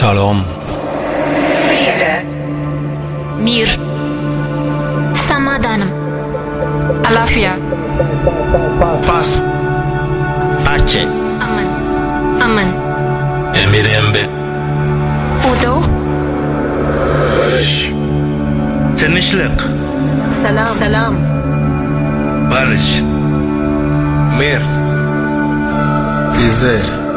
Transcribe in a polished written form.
Shalom. Vrede. Mir. Samadanam. Alafia. Paz. Pace. Aman. Aman. El mirembe. Udo. Tinchlik. Salam. Barış. Mer. Güzel.